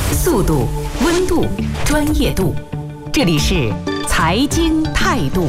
速度、温度、专业度，这里是财经态度。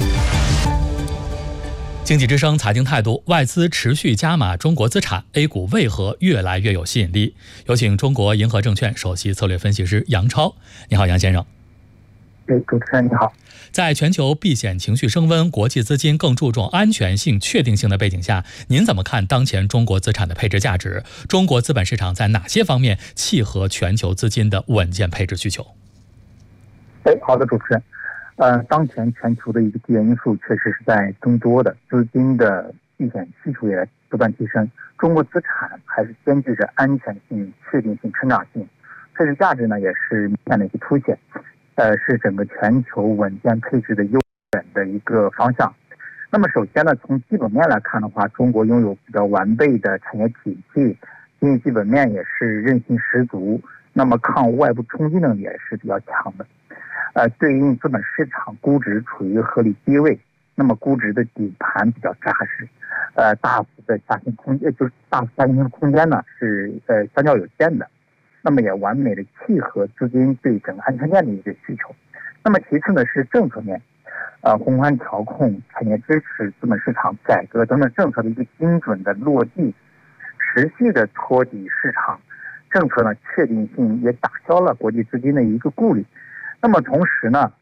经济之声财经态度，外资持续加码中国资产 ，A 股为何越来越有吸引力？有请中国银河证券首席策略分析师杨超。你好，杨先生。 主持人你好。 在全球避险情绪升温、国际资金更注重安全性、确定性的背景下，您怎么看当前中国资产的配置价值？中国资本市场在哪些方面契合全球资金的稳健配置需求？ 好的，主持人。当前全球的一个地缘因素确实是在增多的，资金的避险需求也不断提升。中国资产还是兼具着安全性、确定性、成长性，配置价值呢也是明显的一个凸显。是整个全球稳健配置的优选的一个方向。那么首先呢，从基本面来看的话，中国拥有比较完备的产业体系，经济基本面也是韧性十足，那么抗外部冲击能力也是比较强的。对应资本市场估值处于合理低位，那么估值的底盘比较扎实，大幅的下行空间的空间呢是相较有限的。那么也完美的契合资金对整个安全链的一个需求。那么其次呢是政策面，宏观调控、产业支持、资本市场改革等等政策的一个精准的落地，持续的托底市场，政策呢确定性也打消了国际资金的一个顾虑。那么同时呢，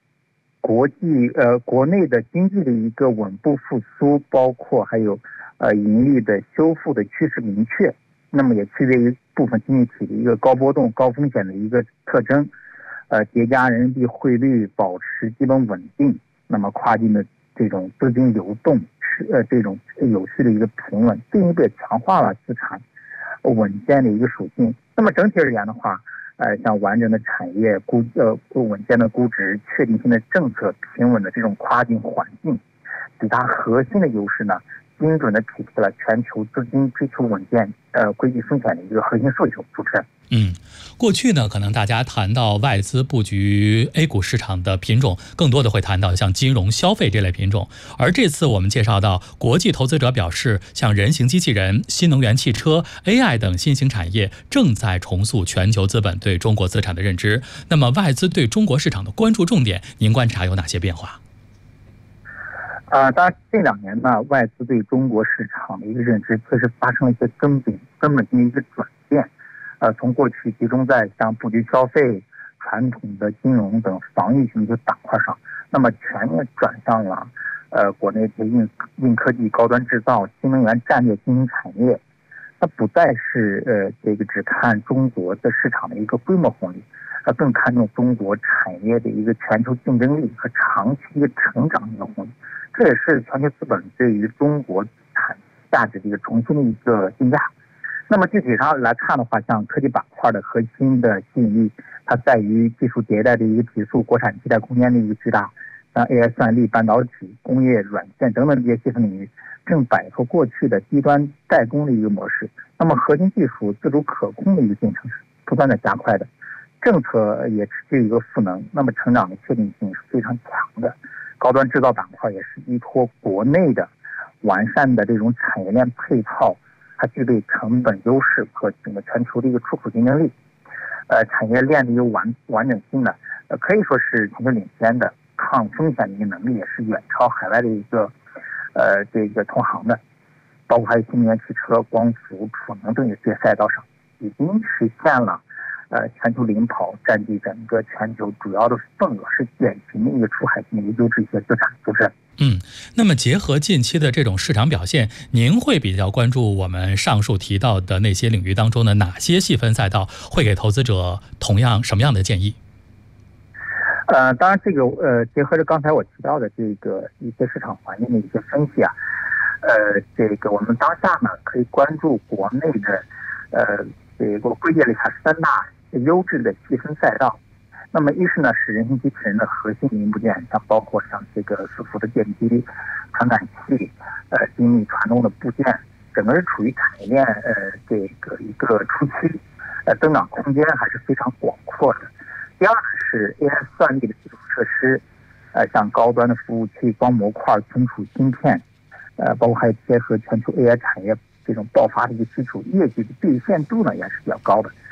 国内的经济的一个稳步复苏，包括还有盈利的修复的趋势明确。那么也区别于部分经济体的一个高波动、高风险的一个特征，叠加人民币汇率保持基本稳定，那么跨境的这种资金流动这种有序的一个平稳，进一步强化了资产稳健的一个属性。那么整体而言的话，像完整的产业稳健的估值、确定性的政策、平稳的这种跨境环境，几大核心的优势呢，精准地匹配了全球资金追求稳健、规避风险的一个核心诉求。主持人， 过去呢，可能大家谈到外资布局 A 股市场的品种，更多的会谈到像金融、消费这类品种。而这次我们介绍到，国际投资者表示，像人形机器人、新能源汽车、AI 等新型产业正在重塑全球资本对中国资产的认知。那么，外资对中国市场的关注重点，您观察有哪些变化？ 当然近2年呢，外资对中国市场的一个认知确实发生了一些根本性的一个转变。从过去集中在像布局消费、传统的金融等防御性的板块上，那么全面转向了国内的硬科技、高端制造、新能源战略新兴产业。它不再是只看中国的市场的一个规模红利，更看重中国产业的一个全球竞争力和长期一个成长的一个红利。这也是全球资本对于中国资产价值的一个重新的一个定价。那么具体上来看的话，像科技板块的核心的吸引力，它在于技术迭代的一个提速，国产替代空间的一个巨大，像 AI 算力、半导体、工业软件等等这些细分领域，正摆脱过去的低端代工的一个模式。那么核心技术自主可控的一个进程是不断的加快的，政策也持续一个赋能，那么成长的确定性是非常强的。高端制造板块也是依托国内的完善的这种产业链配套，它具备成本优势和整个全球的一个出口竞争力，产业链的一个完整性呢，可以说是全球领先的，抗风险的一个能力也是远超海外的一个这个同行的，包括还有新能源汽车、光伏、储能等这些赛道上，已经实现了全球领跑，占据整个全球主要的份额，是典型的一个出海性的一个优质一些资产，是不是？ 那么结合近期的这种市场表现，您会比较关注我们上述提到的那些领域当中的哪些细分赛道，会给投资者同样什么样的建议？ 当然这个结合着刚才我提到的这个一些市场环境的一些分析啊，这个我们当下呢可以关注国内的这个归结了一下3大优质的细分赛道。那么一是呢是人形机器人的核心零部件，包括像这个伺服的电机、传感器、精密传动的部件，整个是处于产业链这个一个初期，增长空间还是非常广阔的。第二是 AI 算力的基础设施，像高端的服务器、光模块、存储芯片，包括还有结合全球 AI 产业这种爆发的一个基础，业绩的兑现度呢也是比较高的。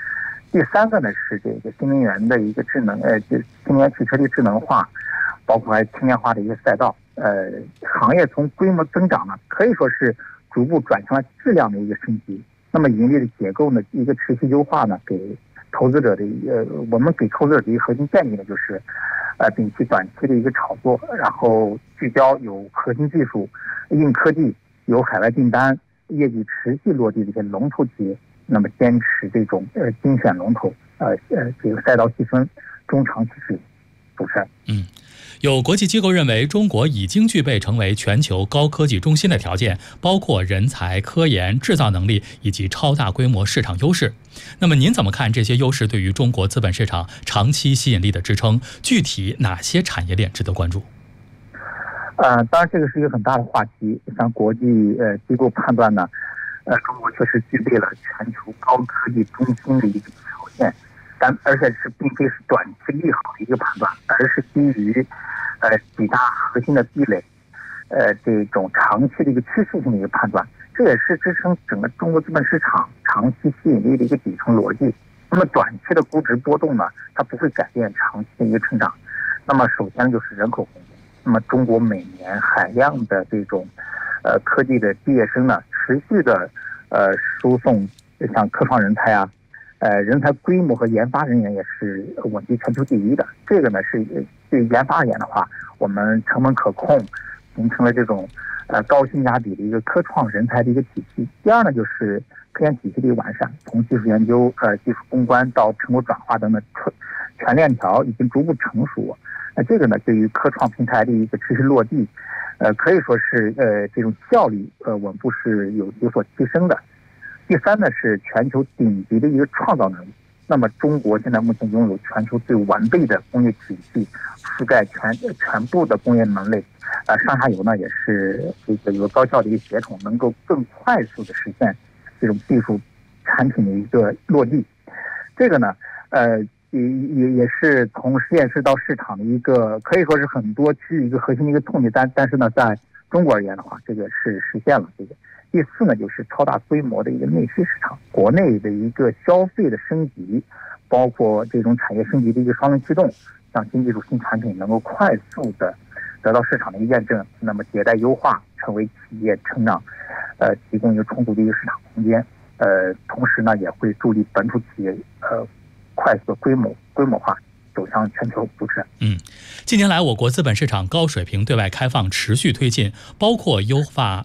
第三个呢是这个新能源的一个智能，就新能源汽车的智能化，包括还轻量化的一个赛道。行业从规模增长呢，可以说是逐步转向了质量的一个升级。那么盈利的结构呢，一个持续优化呢，给投资者的我们给投资者的一个核心建议呢，就是摒弃短期的一个炒作，然后聚焦有核心技术、硬科技、有海外订单、业绩持续落地的一些龙头企业。那么坚持这种精选龙头，这个赛道细分，中长期是主持人。 有国际机构认为，中国已经具备成为全球高科技中心的条件，包括人才、科研、制造能力以及超大规模市场优势。那么您怎么看这些优势对于中国资本市场长期吸引力的支撑？具体哪些产业链值得关注？ 当然这个是一个很大的话题。像国际机构判断呢，中国确实具备了全球高科技中心的一个条件。而且并非是短期利好的一个判断，而是基于几大核心的壁垒，这种长期的一个趋势性的一个判断，这也是支撑整个中国资本市场长期吸引力的一个底层逻辑。那么短期的估值波动呢，它不会改变长期的一个成长。那么首先就是人口红利，那么中国每年海量的这种科技的毕业生呢，持续的输送像科创人才啊。人才规模和研发人员也是稳居全球第一的。这个呢是对研发而言的话，我们成本可控，形成了这种高性价比的一个科创人才的一个体系。第二呢就是科研体系的一个完善，从技术研究、技术攻关到成果转化等等全链条已经逐步成熟。这个呢对于科创平台的一个持续落地，可以说是这种效率稳步是有所提升的。第三呢是全球顶级的一个创造能力。那么中国现在目前拥有全球最完备的工业体系，覆盖全部的工业门类，上下游呢也是这个有高效的一个协同，能够更快速的实现这种技术产品的一个落地。这个呢也是从实验室到市场的一个可以说是很多区域一个核心的一个痛点，但是呢在中国而言的话，这个是实现了这个。第四呢，就是超大规模的一个内需市场，国内的一个消费的升级，包括这种产业升级的一个双轮驱动，像新技术、新产品能够快速的得到市场的一个验证，那么迭代优化，成为企业成长，提供一个充足的一个市场空间。同时呢，也会助力本土企业快速的规模化。走向全球。主持人， 近年来我国资本市场高水平对外开放持续推进，包括优化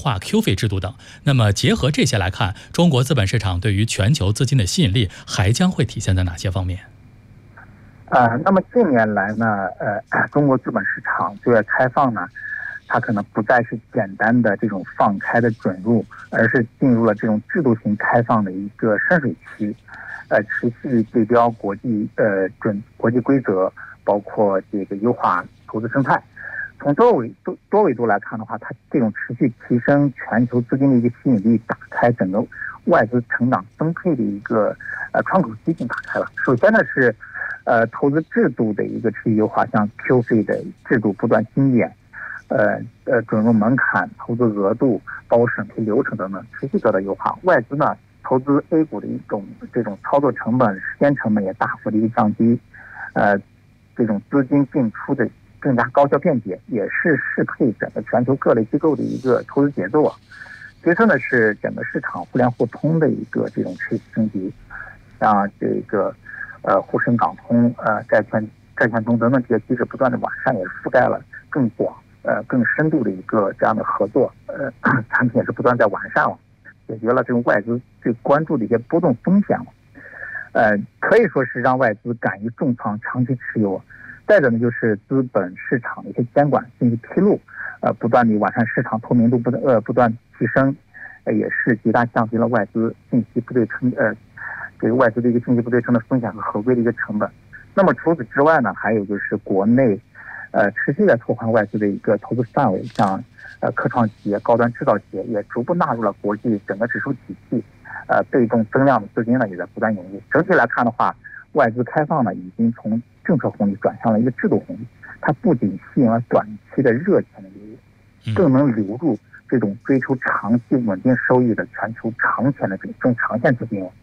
QF 制度等。那么结合这些来看，中国资本市场对于全球资金的吸引力还将会体现在哪些方面？ 那么近年来呢，中国资本市场对外开放呢，它可能不再是简单的这种放开的准入，而是进入了这种制度性开放的一个深水区。持续对标国际规则，包括这个优化投资生态。从多维度来看的话，它这种持续提升全球资金的一个吸引力，打开整个外资成长分配的一个窗口期已经打开了。首先呢是投资制度的一个持续优化，像 QF 的制度不断精简，准入门槛、投资额度、包括审批流程等等持续得到优化。外资呢投资 A 股的这种操作成本、时间成本也大幅的一个降低，这种资金进出的更加高效便捷，也是适配整个全球各类机构的一个投资节奏啊。其次呢是整个市场互联互通的一个这种持续升级，像这个沪深港通、债券通等等这些机制不断的完善，也是覆盖了更广、更深度的一个这样的合作，产品也是不断在完善了。解决了这种外资最关注的一些波动风险了，可以说是让外资敢于重仓、长期持有。再者呢，就是资本市场的一些监管、信息披露，不断的完善市场透明度，不断提升，也是极大降低了外资信息不对称，这个外资的一个信息不对称的风险和合规的一个成本。那么除此之外呢，还有就是国内，持续在拓宽外资的一个投资范围，像科创企业、高端制造企业也逐步纳入了国际整个指数体系，被动增量的资金呢也在不断涌入。整体来看的话，外资开放呢已经从政策红利转向了一个制度红利，它不仅吸引了短期的热钱的流入，更能流入这种追求长期稳定收益的全球长钱的这种中长线资金。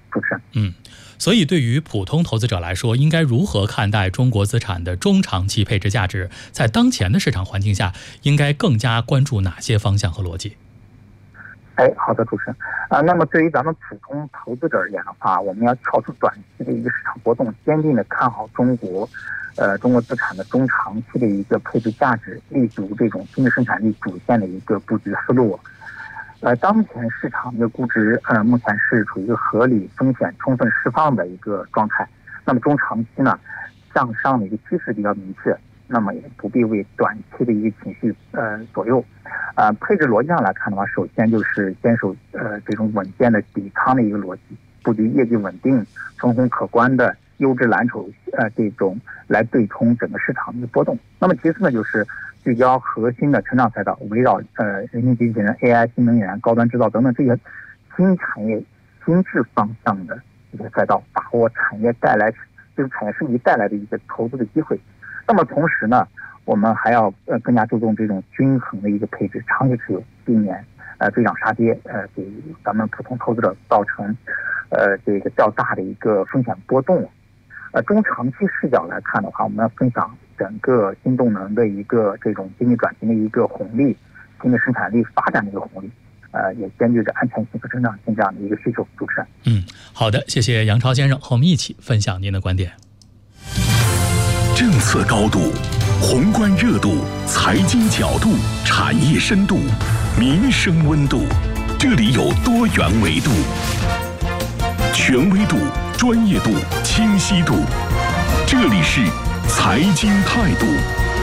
主持人。 所以对于普通投资者来说，应该如何看待中国资产的中长期配置价值？在当前的市场环境下，应该更加关注哪些方向和逻辑？ 好的，主持人。那么对于咱们普通投资者而言的话，我们要跳出短期的一个市场波动，坚定的看好中国资产的中长期的一个配置价值，立足这种经济生产力主线的一个布局思路。当前市场的估值目前是处于一个合理、风险充分释放的一个状态。那么中长期呢，向上的一个趋势比较明确，那么也不必为短期的一个情绪左右。配置逻辑上来看的话，首先就是坚守这种稳健的底仓的一个逻辑，布局业绩稳定、分红可观的优质蓝筹这种来对冲整个市场的一个波动。那么其次呢，就是聚焦核心的成长赛道，围绕人工机器人、AI、新能源、高端制造等等这些新产业、新质方向的一些赛道，把握产业升级带来的一个投资的机会。那么同时呢，我们还要更加注重这种均衡的一个配置，长期持有，避免追涨杀跌，给咱们普通投资者造成这个较大的一个风险波动。中长期视角来看的话，我们要分享整个新动能的一个这种经济转型的一个红利，经济生产力发展的一个红利，也兼具着安全性和成长性这样的一个需求。主持人， 好的，谢谢杨超先生和我们一起分享您的观点。 政策高度、宏观热度、财经角度、产业深度、民生温度，这里有多元维度，权威度、专业度、清晰度，这里是财经态度。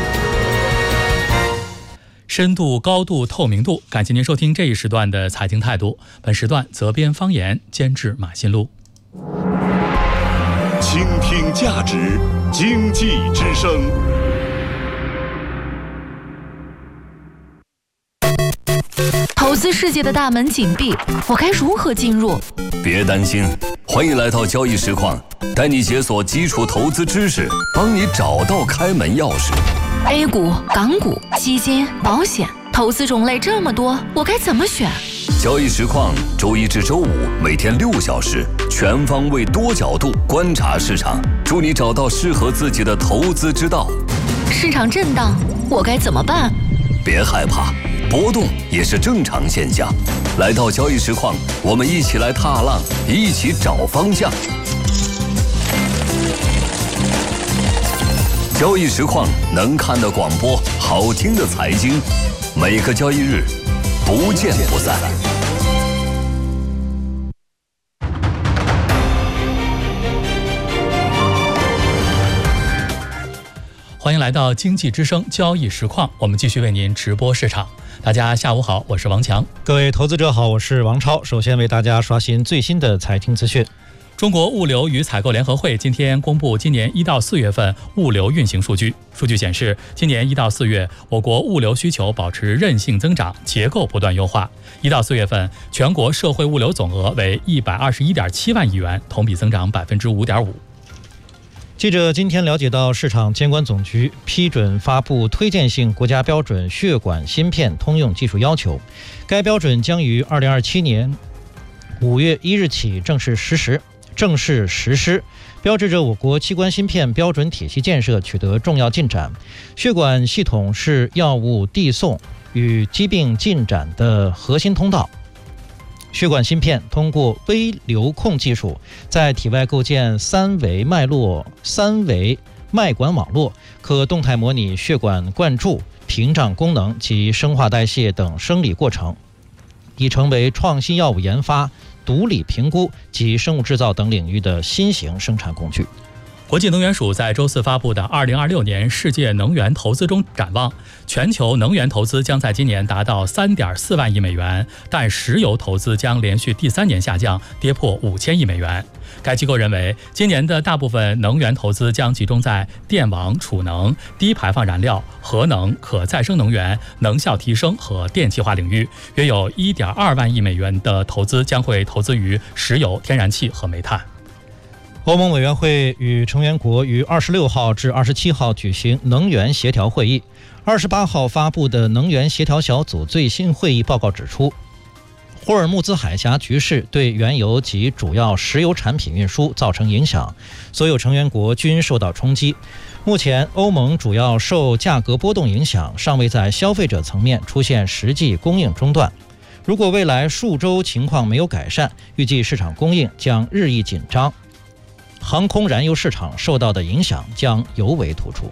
深度、高度、透明度，感谢您收听这一时段的财经态度。本时段责编方言，监制马新路。 倾听价值，经济之声。 投资世界的大门紧闭，我该如何进入？ 别担心，欢迎来到交易实况，带你解锁基础投资知识，帮你找到开门钥匙。 A 股、港股、基金、保险，投资种类这么多，我该怎么选？ 交易实况，周一至周五每天6小时，全方位多角度观察市场，助你找到适合自己的投资之道。 市场震荡，我该怎么办？ 别害怕，波动也是正常现象。来到交易实况，我们一起来踏浪，一起找方向。交易实况能看的广播，好听的财经，每个交易日不见不散。 欢迎来到经济之声交易实况，我们继续为您直播市场。大家下午好，我是王强。 各位投资者好，我是王超。首先为大家刷新最新的财经资讯。 中国物流与采购联合会今天公布今年1到4月份物流运行数据。数据显示，今年1到4月，我国物流需求保持韧性增长，结构不断优化。1到4月份，全国社会物流总额为121.7万亿元，同比增长5.5%。 记者今天了解到，市场监管总局批准发布推荐性国家标准血管芯片通用技术要求，该标准将于2027年5月1日起正式实施，标志着我国器官芯片标准体系建设取得重要进展。血管系统是药物递送与疾病进展的核心通道。血管芯片通过微流控技术，在体外构建三维脉管网络，可动态模拟血管灌注、屏障功能及生化代谢等生理过程，已成为创新药物研发、毒理评估及生物制造等领域的新型生产工具。 国际能源署在周4发布的2026年世界能源投资中展望，全球能源投资将在今年达到3.4万亿美元，但石油投资将连续第3年下降，跌破5000亿美元。该机构认为，今年的大部分能源投资将集中在电网储能、低排放燃料、核能、可再生能源、能效提升和电气化领域，约有1.2万亿美元的投资将会投资于石油、天然气和煤炭。 欧盟委员会与成员国于26号至27号举行能源协调会议。28号发布的能源协调小组最新会议报告指出， 霍尔木兹海峡局势对原油及主要石油产品运输造成影响，所有成员国均受到冲击。目前，欧盟主要受价格波动影响，尚未在消费者层面出现实际供应中断。如果未来数周情况没有改善，预计市场供应将日益紧张，航空燃油市场受到的影响将尤为突出。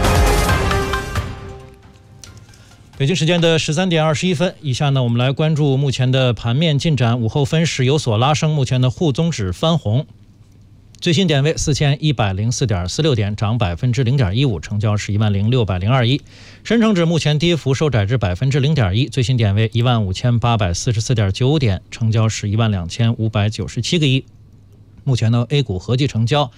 北京时间的13点21分，以下呢，我们来关注目前的盘面进展。午后分时有所拉升，目前的沪综指翻红，最新点位4104.46点，涨0.15%，成交是10602亿。深成指目前跌幅收窄至0.1%，最新点位15844.95点，成交是12597个亿。目前呢 ，A 股合计成交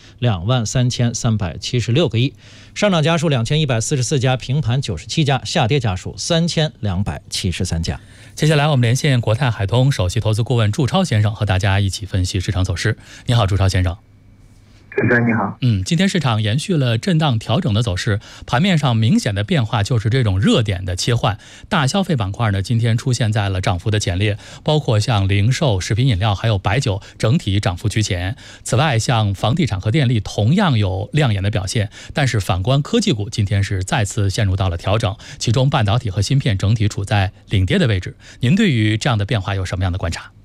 23376个亿，上涨家数2144家，平盘97家，下跌家数3273家。 接下来我们连线国泰海通首席投资顾问祝超先生，和大家一起分析市场走势。你好，祝超先生。 主持人你好。 今天市场延续了震荡调整的走势，盘面上明显的变化就是这种热点的切换。大消费板块呢，今天出现在了涨幅的前列，包括像零售、食品饮料还有白酒，整体涨幅居前。此外，像房地产和电力同样有亮眼的表现，但是反观科技股，今天是再次陷入到了调整，其中半导体和芯片整体处在领跌的位置。您对于这样的变化有什么样的观察？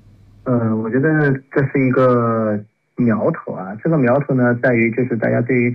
我觉得这是一个苗头啊，这个苗头呢，在于就是大家对于